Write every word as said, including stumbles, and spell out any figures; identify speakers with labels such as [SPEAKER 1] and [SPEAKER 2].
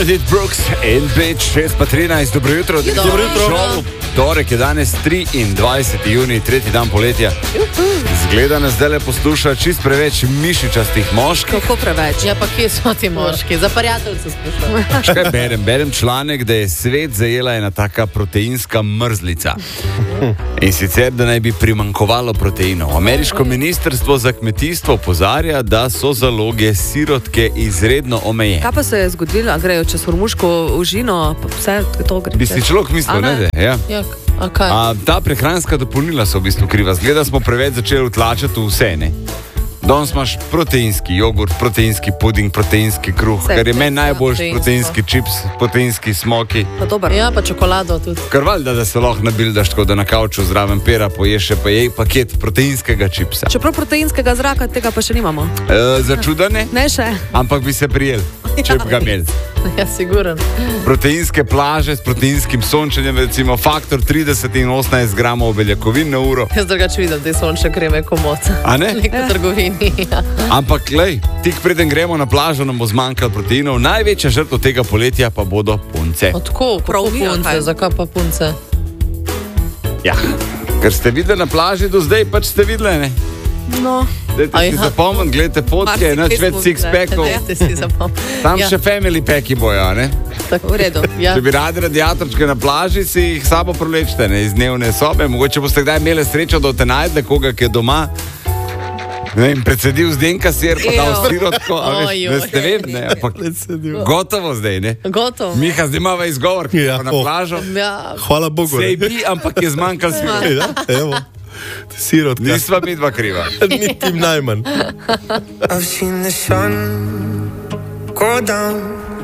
[SPEAKER 1] Edith Brooks in Bitch, šest pa trinajst, dobro jutro.
[SPEAKER 2] Dobro jutro.
[SPEAKER 1] Torek je danes triindvajseti junij, tretji dan poletja. Zgleda nas zdaj le posluša čist preveč mišičastih moških.
[SPEAKER 2] Kako preveč? Ja, pa kje so ti moški? Za prijateljce sprašujem.
[SPEAKER 1] Škaj berem? Berem članek, da je svet zajela ena taka proteinska mrzlica. In sicer, da naj bi primankovalo proteinov. Ameriško ministrstvo za kmetijstvo opozarja, da so zaloge sirotke izredno omejene.
[SPEAKER 2] Kaj pa se je zgodilo? Grejo čez hormuško užino, vse to gre?
[SPEAKER 1] Bi si človek mislil, ne? ne? Ja.
[SPEAKER 2] Ja. A kaj?
[SPEAKER 1] A, ta prehranska dopolnila so v bistvu kriva. Zgleda, smo preveč začeli utlačati v vse, ne? Danes imaš proteinski jogurt, proteinski puding, proteinski kruh, vse, kar je meni najboljši proteinski čips, proteinski smoki.
[SPEAKER 2] Pa dober. Ja, pa čokolado tudi.
[SPEAKER 1] Kar valjda, da se lahko nabildaš tako, da na kavču zraven pera poješ še pa jej paket proteinskega čipsa.
[SPEAKER 2] Čeprav proteinskega zraka tega pa še nimamo.
[SPEAKER 1] E, za čuda ne?
[SPEAKER 2] Ne še.
[SPEAKER 1] Ampak bi se prijel, če bi ga imeli.
[SPEAKER 2] Ja, siguren.
[SPEAKER 1] Proteinske plaže s proteinskim sončenjem, recimo faktor trideset in osemnajst gramov beljakovin na uro.
[SPEAKER 2] Jaz drugače vidim te sončne kreme komot.
[SPEAKER 1] A ne?
[SPEAKER 2] Neko trgovini. Ja.
[SPEAKER 1] Ampak, lej, tik preden gremo na plažo, nam bo zmanjkalo proteinov. Največja žrtev tega poletja pa bodo punce.
[SPEAKER 2] Odko? Prav punce? Zakaj pa punce?
[SPEAKER 1] Ja, ker ste videli na plaži do zdaj, pač ste videli, ne?
[SPEAKER 2] No.
[SPEAKER 1] Dajte si ja. zapomniti, gledajte fotke, nič več six-packov.
[SPEAKER 2] Dajte si zapomniti.
[SPEAKER 1] Tam
[SPEAKER 2] ja.
[SPEAKER 1] še family packi bojo, ne?
[SPEAKER 2] Tako, v redu, ja.
[SPEAKER 1] Če bi radi radiatorčke na plaži, si jih sabo prolečite, ne, iz dnevne sobe. Mogoče boste kdaj imeli srečo, da te najde koga, ki je doma. Ne, in predsedil zdenka sir, pa dal sirotko, a veš, ne ste vem, ne, ampak gotovo zdaj, ne?
[SPEAKER 2] Gotovo.
[SPEAKER 1] Miha, zdaj imava izgovor, ki ja, na plažo.
[SPEAKER 2] Ja.
[SPEAKER 3] Hvala Bogu.
[SPEAKER 1] Sej bi, ampak je zmanjkal sirot.
[SPEAKER 3] Ja, evo. Sirotka.
[SPEAKER 1] Nisva mi dva kriva.
[SPEAKER 3] Nitim najmanj.
[SPEAKER 4] I've seen the sun go down